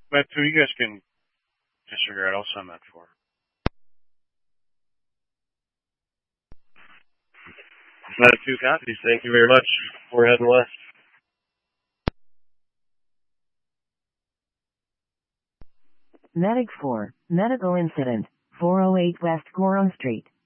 But two, you guys can disregard. I'll send that for. I have 2 copies. Thank you very much. We're heading west. Medic 4, medical incident, 408 West Goron Street.